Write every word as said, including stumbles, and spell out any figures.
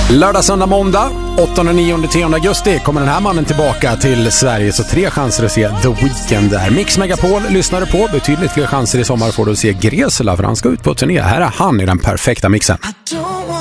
Lördag, söndag, måndag, åttonde, nionde, tionde augusti kommer den här mannen tillbaka till Sverige, så tre chanser att se The Weeknd där. Mix Megapol lyssnar du på, betydligt fler chanser i sommar får du att se Gresela, för han ska ut på turné. Här är han i den perfekta mixen.